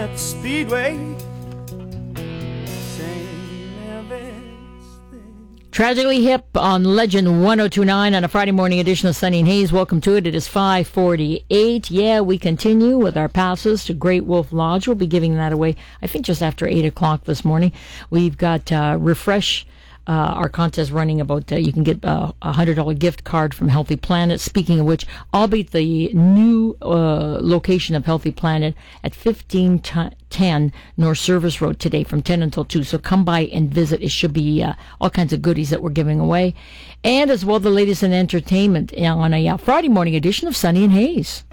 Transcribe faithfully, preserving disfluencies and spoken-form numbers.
at the Speedway. Tragically Hip on Legend one oh two point nine on a Friday morning edition of Sunny and Haze. Welcome to it. It is five forty-eight. Yeah, we continue with our passes to Great Wolf Lodge. We'll be giving that away, I think, just after eight o'clock this morning. We've got uh, Refresh, uh, our contest running about, uh, you can get uh, a one hundred dollars gift card from Healthy Planet. Speaking of which, I'll be at the new uh, location of Healthy Planet at fifteen ten North Service Road today from ten until two. So come by and visit. It should be uh, all kinds of goodies that we're giving away. And as well, the latest in entertainment on a uh, Friday morning edition of Sunny and Haze.